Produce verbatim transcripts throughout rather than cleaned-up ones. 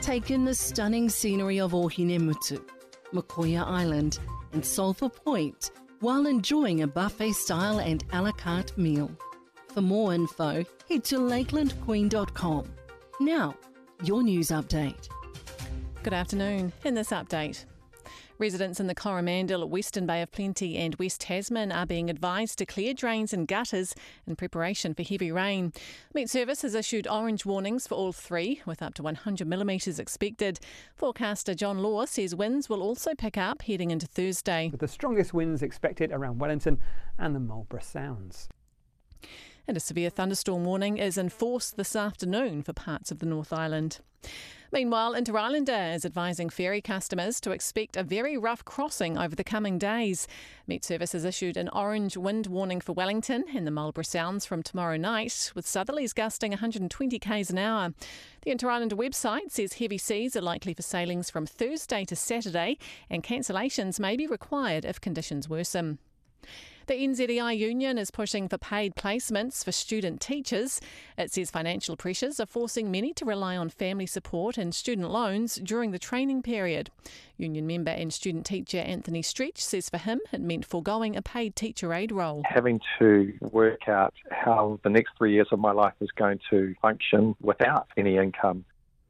Take in the stunning scenery of Ohinemutu, Makoia Island and Sulphur Point while enjoying a buffet-style and a la carte meal. For more info, head to lakeland queen dot com. Now, your news update. Good afternoon. In this update, residents in the Coromandel, Western Bay of Plenty and West Tasman are being advised to clear drains and gutters in preparation for heavy rain. Met Service has issued orange warnings for all three, with up to one hundred millimetres expected. Forecaster John Law says winds will also pick up heading into Thursday, with the strongest winds expected around Wellington and the Marlborough Sounds. And a severe thunderstorm warning is in force this afternoon for parts of the North Island. Meanwhile, Inter-Islander is advising ferry customers to expect a very rough crossing over the coming days. Met Service has issued an orange wind warning for Wellington and the Marlborough Sounds from tomorrow night, with southerlies gusting one hundred twenty k's an hour. The Inter-Islander website says heavy seas are likely for sailings from Thursday to Saturday, and cancellations may be required if conditions worsen. The N Z E I union is pushing for paid placements for student teachers. It says financial pressures are forcing many to rely on family support and student loans during the training period. Union member and student teacher Anthony Stretch says for him it meant foregoing a paid teacher aid role. Having to work out how the next three years of my life is going to function without any income.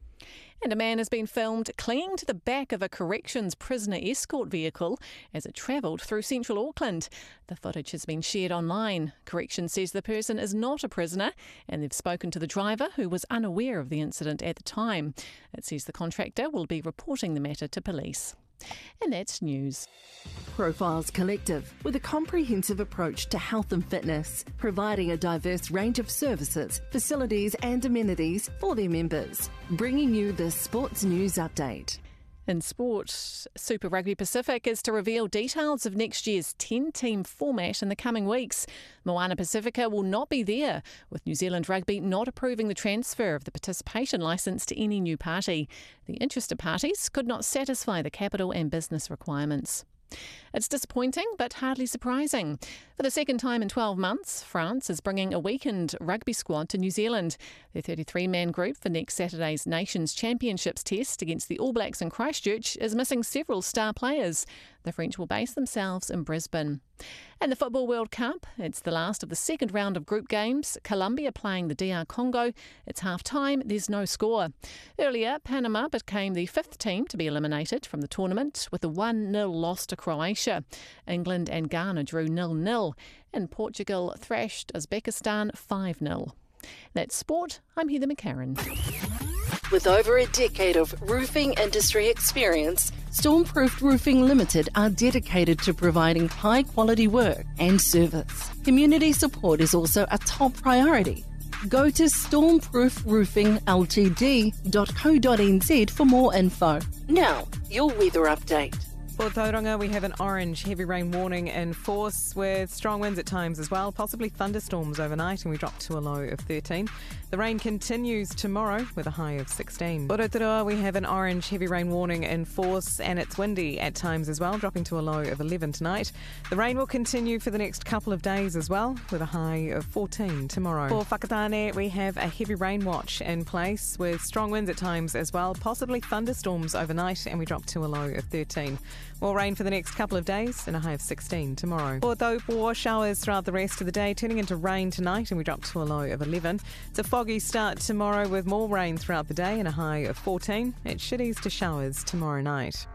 And a man has been filmed clinging to the back of a corrections prisoner escort vehicle as it travelled through central Auckland. The footage has been shared online. Corrections says the person is not a prisoner, and they've spoken to the driver, who was unaware of the incident at the time. It says the contractor will be reporting the matter to police. And that's news. Profiles Collective, with a comprehensive approach to health and fitness, providing a diverse range of services, facilities and amenities for their members. Bringing you the Sports News Update. In sport, Super Rugby Pacific is to reveal details of next year's ten-team format in the coming weeks. Moana Pacifica will not be there, with New Zealand Rugby not approving the transfer of the participation licence to any new party. The interested parties could not satisfy the capital and business requirements. It's disappointing, but hardly surprising. For the second time in twelve months, France is bringing a weakened rugby squad to New Zealand. Their thirty-three man group for next Saturday's Nations Championships test against the All Blacks in Christchurch is missing several star players. The French will base themselves in Brisbane. And the Football World Cup, it's the last of the second round of group games. Colombia playing the D R Congo. It's half-time, there's no score. Earlier, Panama became the fifth team to be eliminated from the tournament with a one nil loss to Croatia. England and Ghana drew nil nil, and Portugal thrashed Uzbekistan five nil. That's sport. I'm Heather McCarran. With over a decade of roofing industry experience, Stormproof Roofing Limited are dedicated to providing high-quality work and service. Community support is also a top priority. Go to stormproof roofing l t d dot co dot n z for more info. Now, your weather update. For Tauranga, we have an orange heavy rain warning in force with strong winds at times as well, possibly thunderstorms overnight, and we drop to a low of thirteen. The rain continues tomorrow with a high of sixteen. For Rotorua, we have an orange heavy rain warning in force, and it's windy at times as well, dropping to a low of eleven tonight. The rain will continue for the next couple of days as well, with a high of fourteen tomorrow. For Whakatane, we have a heavy rain watch in place with strong winds at times as well, possibly thunderstorms overnight, and we drop to a low of thirteen. More rain for the next couple of days and a high of sixteen tomorrow. For Taupo, showers throughout the rest of the day, turning into rain tonight, and we drop to a low of eleven. It's a foggy start tomorrow with more rain throughout the day and a high of fourteen. It should ease to showers tomorrow night.